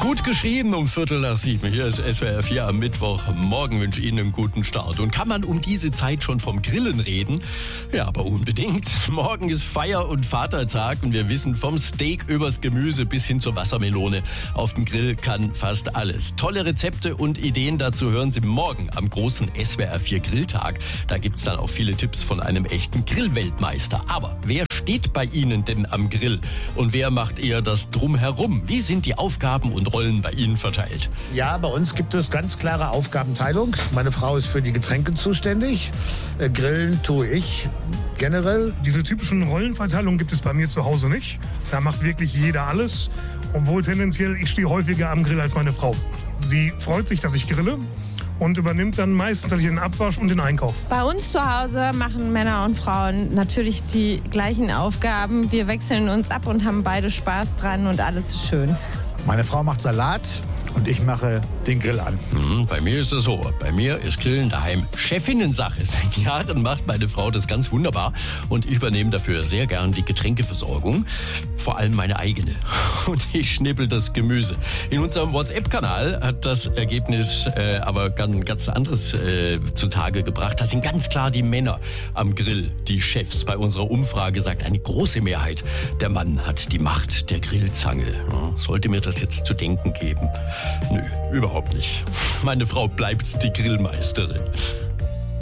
Gut geschrieben um 6:15. Hier ist SWR 4 am Mittwoch. Morgen wünsche ich Ihnen einen guten Start. Und kann man um diese Zeit schon vom Grillen reden? Ja, aber unbedingt. Morgen ist Feier- und Vatertag und wir wissen, vom Steak übers Gemüse bis hin zur Wassermelone. Auf dem Grill kann fast alles. Tolle Rezepte und Ideen dazu hören Sie morgen am großen SWR 4 Grilltag. Da gibt's dann auch viele Tipps von einem echten Grillweltmeister. Aber wer steht bei Ihnen denn am Grill? Und wer macht eher das Drumherum? Wie sind die Aufgaben und Rollen bei Ihnen verteilt? Ja, bei uns gibt es ganz klare Aufgabenteilung. Meine Frau ist für die Getränke zuständig. Grillen tue ich generell. Diese typischen Rollenverteilungen gibt es bei mir zu Hause nicht. Da macht wirklich jeder alles. Obwohl tendenziell, ich stehe häufiger am Grill als meine Frau. Sie freut sich, dass ich grille und übernimmt dann meistens den Abwasch und den Einkauf. Bei uns zu Hause machen Männer und Frauen natürlich die gleichen Aufgaben. Wir wechseln uns ab und haben beide Spaß dran und alles ist schön. Meine Frau macht Salat und ich mache den Grill an. Bei mir ist es so. Bei mir ist Grillen daheim Chefinnensache. Seit Jahren macht meine Frau das ganz wunderbar und ich übernehme dafür sehr gern die Getränkeversorgung. Vor allem meine eigene. Und ich schnippel das Gemüse. In unserem WhatsApp-Kanal hat das Ergebnis aber ganz anderes zutage gebracht. Da sind ganz klar die Männer am Grill, die Chefs. Bei unserer Umfrage sagt eine große Mehrheit, der Mann hat die Macht der Grillzange. Sollte mir das jetzt zu denken geben? Nö, überhaupt nicht. Meine Frau bleibt die Grillmeisterin.